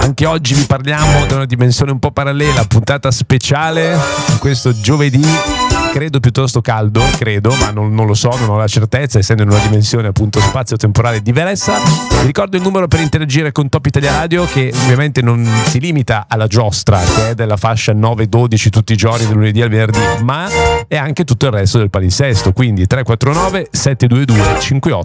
Anche oggi vi parliamo di una dimensione un po' parallela, puntata speciale questo giovedì, credo piuttosto caldo, ma non lo so, non ho la certezza, essendo in una dimensione appunto spazio-temporale diversa. Vi ricordo il numero per interagire con Top Italia Radio, che ovviamente non si limita alla giostra, che è della fascia 9-12 tutti i giorni, dal lunedì al venerdì, ma è anche tutto il resto del palinsesto, quindi 349 722 58